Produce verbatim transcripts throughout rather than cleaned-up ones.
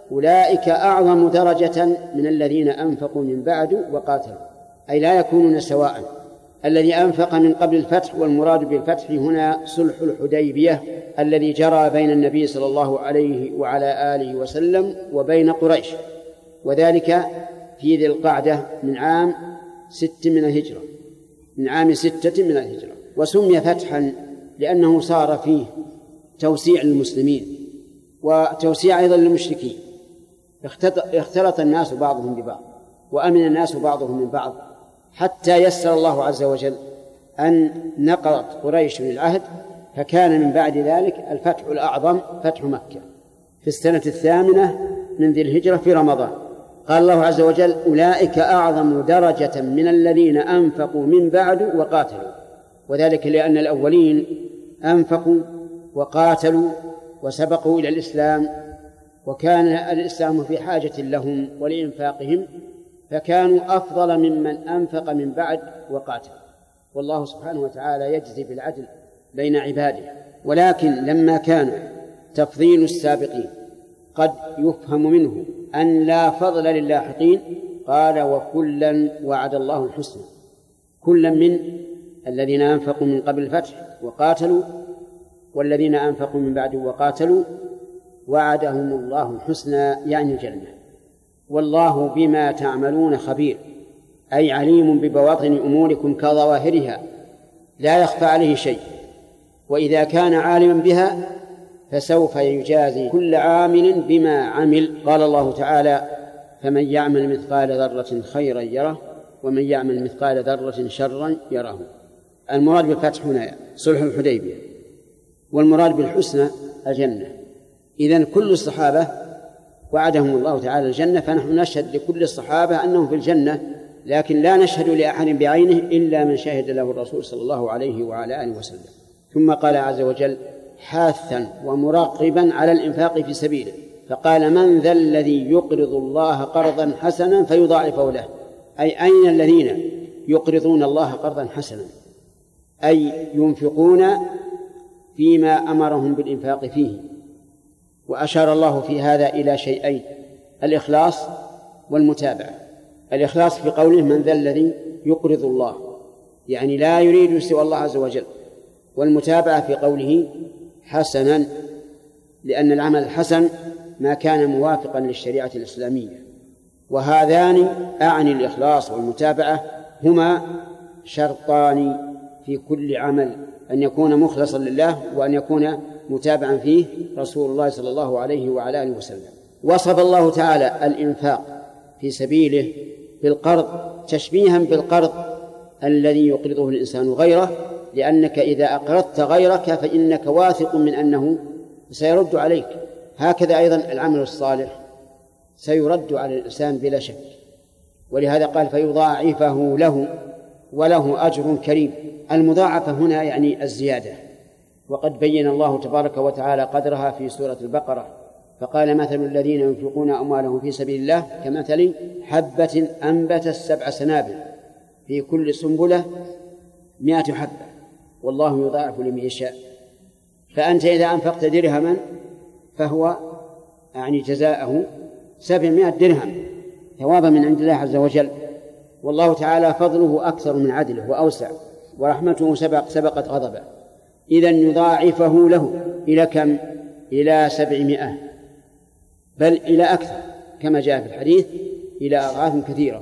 أولئك أعظم درجة من الذين أنفقوا من بعد وقاتلوا، أي لا يكونون سواء. الذي أنفق من قبل الفتح، والمراد بالفتح هنا صلح الحديبية الذي جرى بين النبي صلى الله عليه وعلى آله وسلم وبين قريش، وذلك في ذي القعدة من عام ست من الهجرة من عام ستة من الهجرة. وسمي فتحا لأنه صار فيه توسيع للمسلمين وتوسيع أيضا للمشركين، اختلط الناس بعضهم ببعض وأمن الناس بعضهم من بعض، حتى يسر الله عز وجل أن نقضت قريش للعهد، فكان من بعد ذلك الفتح الأعظم فتح مكة في السنة الثامنة من ذي الهجرة في رمضان. قال الله عز وجل: أولئك أعظم درجة من الذين أنفقوا من بعد وقاتلوا، وذلك لأن الأولين أنفقوا وقاتلوا وسبقوا إلى الإسلام، وكان الإسلام في حاجة لهم ولإنفاقهم، فكانوا أفضل ممن أنفق من بعد وقاتل. والله سبحانه وتعالى يجزي بالعدل بين عباده. ولكن لما كان تفضيل السابقين قد يفهم منه أن لا فضل للاحقين، قال: وكلا وعد الله الحسنى. كلا من الذين أنفقوا من قبل الفتح وقاتلوا والذين أنفقوا من بعد وقاتلوا وعدهم الله الحسنى، يعني الجنة. والله بما تعملون خبير، أي عليم ببواطن أموركم كظواهرها، لا يخفى عليه شيء، وإذا كان عالما بها فسوف يجازي كل عامل بما عمل. قال الله تعالى: فمن يعمل مثقال ذرة خيرا يره ومن يعمل مثقال ذرة شرا يره. المراد بالفتح هنا صلح الحديبية، والمراد بالحسنى الجنة. إذن كل الصحابة وعدهم الله تعالى الجنة، فنحن نشهد لكل الصحابة أنهم في الجنة، لكن لا نشهد لأحد بعينه إلا من شهد له الرسول صلى الله عليه وعلى آله وسلم. ثم قال عز وجل: حاثا ومراقبا على الإنفاق في سبيله، فقال: من ذا الذي يقرض الله قرضا حسنا فيضاعفه له. أي أين الذين يقرضون الله قرضا حسنا؟ أي ينفقون فيما أمرهم بالإنفاق فيه. وأشار الله في هذا إلى شيئين: الإخلاص والمتابعة. الإخلاص في قوله: من ذا الذي يقرض الله، يعني لا يريد سوى الله عز وجل. والمتابعة في قوله: حسنا، لأن العمل الحسن ما كان موافقا للشريعة الإسلامية. وهذان أعني الإخلاص والمتابعة هما شرطان في كل عمل، أن يكون مخلصا لله وأن يكون متابعا فيه رسول الله صلى الله عليه وعلى آله وسلم. وصف الله تعالى الإنفاق في سبيله بالقرض تشبيها بالقرض الذي يقرضه الإنسان غيره، لأنك إذا أقرضت غيرك فإنك واثق من أنه سيرد عليك. هكذا أيضا العمل الصالح سيرد على الإنسان بلا شك، ولهذا قال: فيضاعفه له وله أجر كريم. المضاعفة هنا يعني الزيادة، وقد بين الله تبارك وتعالى قدرها في سورة البقرة، فقال: مثل الذين ينفقون أموالهم في سبيل الله كمثل حبة أنبتت سبع سنابل في كل سنبلة مئة حبة والله يضاعف لمن يشاء. فأنت إذا أنفقت درهما فهو يعني جزاءه سبعمائة درهم ثوابا من عند الله عز وجل. والله تعالى فضله أكثر من عدله وأوسع، ورحمته سبق سبقت غضبه. إذن يضاعفه له إلى كم؟ إلى سبعمائة، بل إلى أكثر كما جاء في الحديث، إلى أضعاف كثيرة.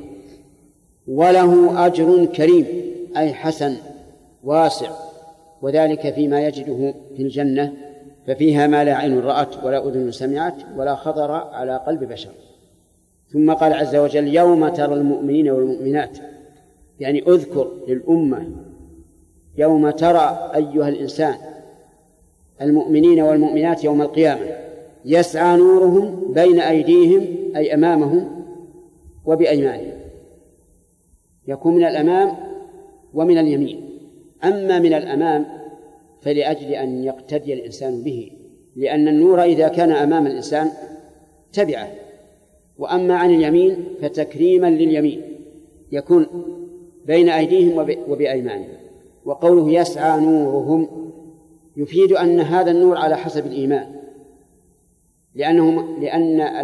وله أجر كريم، أي حسن واسع، وذلك فيما يجده في الجنة، ففيها ما لا عين رأت ولا أذن سمعت ولا خطر على قلب بشر. ثم قال عز وجل: يوم ترى المؤمنين والمؤمنات، يعني أذكر للأمة يوم ترى أيها الإنسان المؤمنين والمؤمنات يوم القيامة يسعى نورهم بين أيديهم، أي أمامهم، وبأيمانهم، يكون من الأمام ومن اليمين. أما من الأمام فلأجل أن يقتدي الإنسان به، لأن النور إذا كان أمام الإنسان تبعه. وأما عن اليمين فتكريما لليمين، يكون بين أيديهم وبأيمانهم. وقوله يسعى نورهم يفيد أن هذا النور على حسب الإيمان، لأنهم لأن